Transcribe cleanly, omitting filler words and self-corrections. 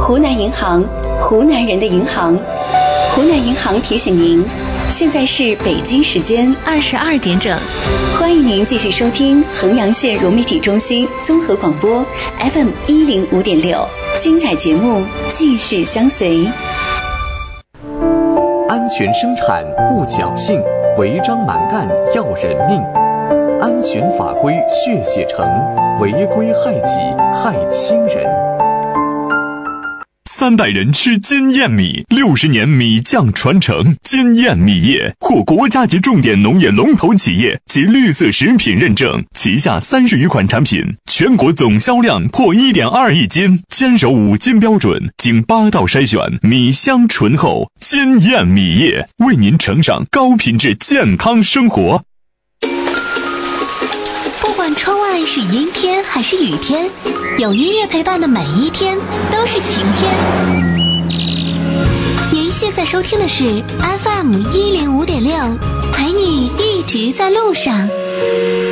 湖南银行，湖南人的银行。湖南银行提醒您，现在是北京时间22点整，欢迎您继续收听衡阳县融媒体中心综合广播 FM 105.6，精彩节目继续相随。 安全生产护侥幸，违章蛮干要人命。安全法规血写成，违规害己害亲人。 3代人吃金燕米，60年米酱传承。金燕米业获国家级重点农业龙头企业及绿色食品认证，旗下30余款产品，全国总销量破1.2亿斤，坚守5金标准，经8道筛选，米香醇厚。金燕米业为您呈上高品质健康生活。 不管窗外是阴天还是雨天，有音乐陪伴的每一天都是晴天。您现在收听的是 FM 105.6，陪你一直在路上。